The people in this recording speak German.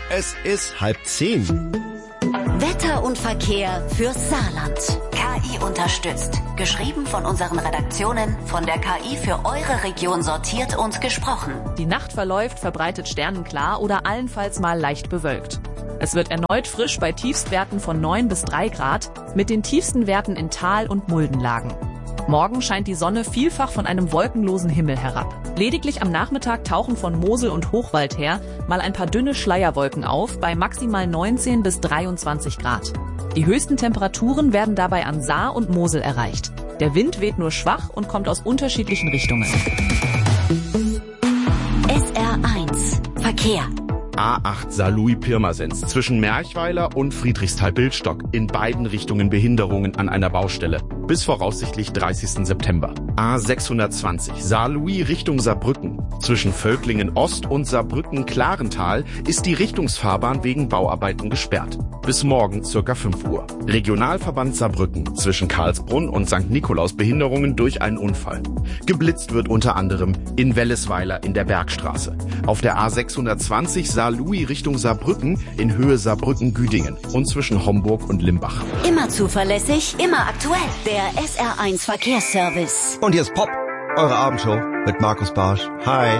Es ist 9:30. Wetter und Verkehr fürs Saarland. KI unterstützt. Geschrieben von unseren Redaktionen, von der KI für eure Region sortiert und gesprochen. Die Nacht verläuft verbreitet sternenklar oder allenfalls mal leicht bewölkt. Es wird erneut frisch bei Tiefstwerten von 9 bis 3 Grad, mit den tiefsten Werten in Tal- und Muldenlagen. Morgen scheint die Sonne vielfach von einem wolkenlosen Himmel herab. Lediglich am Nachmittag tauchen von Mosel und Hochwald her mal ein paar dünne Schleierwolken auf, bei maximal 19 bis 23 Grad. Die höchsten Temperaturen werden dabei an Saar und Mosel erreicht. Der Wind weht nur schwach und kommt aus unterschiedlichen Richtungen. SR1 Verkehr. A8 Saarlouis-Pirmasens zwischen Merchweiler und Friedrichsthal-Bildstock. In beiden Richtungen Behinderungen an einer Baustelle. Bis voraussichtlich 30. September. A620 Saarlouis Richtung Saarbrücken. Zwischen Völklingen Ost und Saarbrücken-Klarental ist die Richtungsfahrbahn wegen Bauarbeiten gesperrt. Bis morgen ca. 5 Uhr. Regionalverband Saarbrücken zwischen Karlsbrunn und St. Nikolaus Behinderungen durch einen Unfall. Geblitzt wird unter anderem in Wellesweiler in der Bergstraße. Auf der A620 Saarlouis Richtung Saarbrücken in Höhe Saarbrücken-Güdingen und zwischen Homburg und Limbach. Immer zuverlässig, immer aktuell. Der SR1 Verkehrsservice. Und hier ist Pop, eure Abendshow mit Markus Barsch. Hi.